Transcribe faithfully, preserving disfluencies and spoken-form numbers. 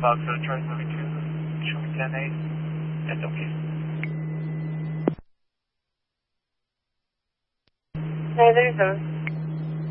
Foxtrot Charlie moving to show me ten eight. S L P. Hi, there's a